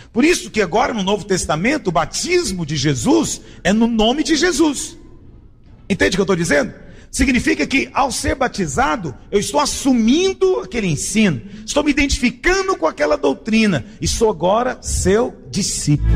Por isso que agora no Novo Testamento, o batismo de Jesus é no nome de Jesus. Entende o que eu estou dizendo? Significa que ao ser batizado, eu estou assumindo aquele ensino, estou me identificando com aquela doutrina, e sou agora seu discípulo.